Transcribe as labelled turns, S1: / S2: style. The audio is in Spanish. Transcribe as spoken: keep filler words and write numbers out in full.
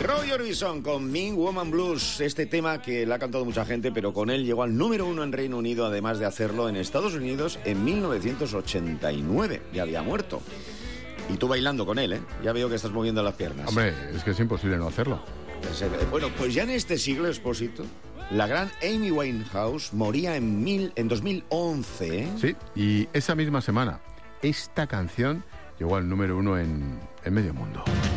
S1: Roy Orbison con Mean Woman Blues, este tema que le ha cantado mucha gente, pero con él llegó al número uno en Reino Unido, además de hacerlo en Estados Unidos en mil novecientos ochenta y nueve. Ya había muerto. Y tú bailando con él, ¿eh? Ya veo que estás moviendo las piernas.
S2: Hombre, es que es imposible no hacerlo.
S1: Bueno, pues ya en este siglo, Expósito, la gran Amy Winehouse moría en, mil, en dos mil once, ¿eh?
S2: Sí, y esa misma semana, esta canción llegó al número uno en, en medio mundo.